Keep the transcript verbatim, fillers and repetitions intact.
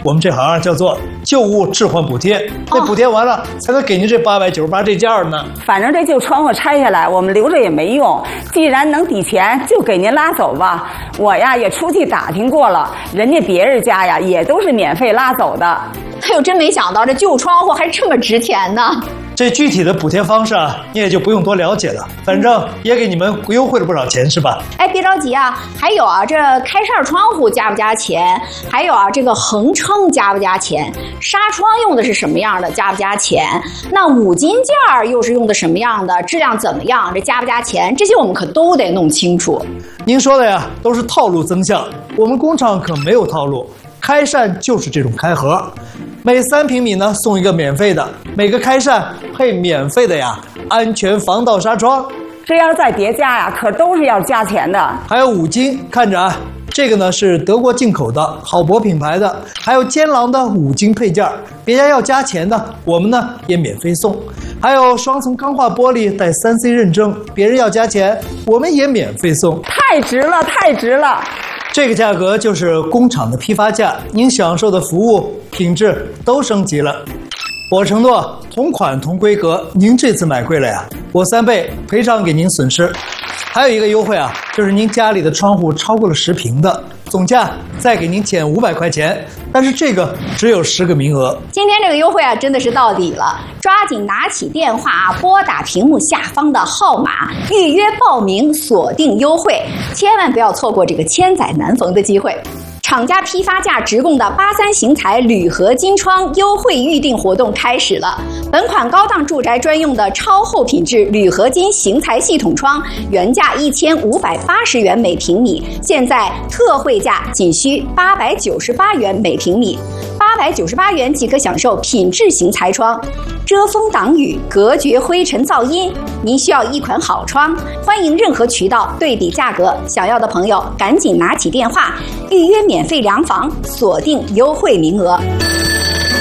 我们这行啊叫做旧物置换补贴，那补贴完了才能给您这八百九十八这件呢。 反正这旧窗户拆下来，我们留着也没用，既然能抵钱，就给您拉走吧。我呀也出去打听过了，人家别人家呀也都是免费拉走的。 哎呦，真没想到这旧窗户还这么值钱呢。 这具体的补贴方式啊，你也就不用多了解了，反正也给你们优惠了不少钱，是吧？ 哎，别着急啊，还有啊，这开扇窗户加不加钱？还有啊，这个横撑加不加钱？纱窗用的是什么样的？加不加钱？那五金件儿又是用的什么样的？质量怎么样？这加不加钱？这些我们可都得弄清楚。 您说的呀，都是套路增项，我们工厂可没有套路。开扇就是这种开盒，每三平米呢送一个免费的，每个开扇配免费的呀安全防盗纱窗。 这要是再叠加呀，可都是要加钱的。 还有五金，看着啊，这个呢是德国进口的好博品牌的，还有坚狼的五金配件，别家要加钱的，我们呢也免费送。还有双层钢化玻璃带 三 C 认证，别人要加钱，我们也免费送。 太值了，太值了！ 这个价格就是工厂的批发价，您享受的服务品质都升级了。我承诺同款同规格，您这次买贵了呀，我三倍赔偿给您损失。还有一个优惠啊，就是您家里的窗户超过了十平的，总价再给您减五百块钱，但是这个只有十个名额。 今天这个优惠啊，真的是到底了，抓紧拿起电话啊，拨打屏幕下方的号码，预约报名，锁定优惠，千万不要错过这个千载难逢的机会。厂家批发价直供的八三型材铝合金窗优惠预订活动开始了。本款高档住宅专用的超厚品质铝合金型材系统窗，原价一千五百八十元每平米，现在特惠价仅需八百九十八元每平米。八百九十八元即可享受品质型材窗，遮风挡雨，隔绝灰尘噪音。您需要一款好窗，欢迎任何渠道对比价格，想要的朋友赶紧拿起电话预约免费量房，锁定优惠名额。